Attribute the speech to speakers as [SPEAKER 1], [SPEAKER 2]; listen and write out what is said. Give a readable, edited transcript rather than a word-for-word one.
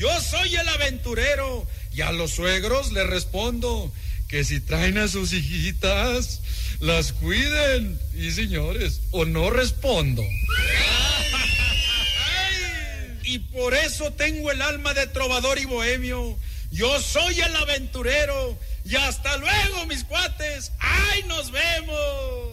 [SPEAKER 1] yo soy el aventurero. Y a los suegros les respondo que si traen a sus hijitas, las cuiden. Y señores, o no respondo. Y por eso tengo el alma de trovador y bohemio. Yo soy el aventurero. Y hasta luego, mis cuates. ¡Ay, nos vemos!